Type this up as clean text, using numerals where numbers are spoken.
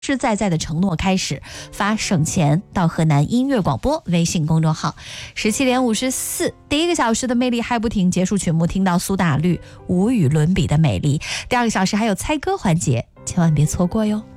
实在在的承诺开始，发省钱到河南音乐广播微信公众号。17:54，第一个小时的魅力还不停，结束曲目听到苏打绿无与伦比的美丽。第二个小时还有猜歌环节，千万别错过哟。